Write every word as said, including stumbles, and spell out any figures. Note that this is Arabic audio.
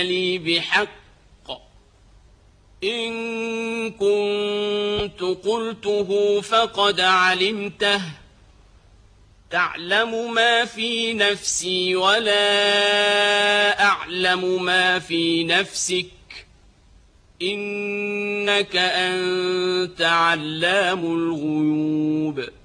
لي بحق إن كنت قلته فقد علمته تعلم ما في نفسي ولا أعلم ما في نفسك إنك أنت علام الغيوب